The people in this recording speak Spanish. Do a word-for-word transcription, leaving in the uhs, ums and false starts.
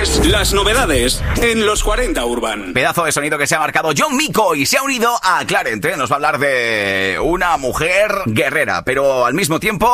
es las novedades en los cuarenta Urban. Pedazo de sonido que se ha marcado John Mico y se ha unido a Clarent, ¿eh? Nos va a hablar de una mujer guerrera, pero al mismo tiempo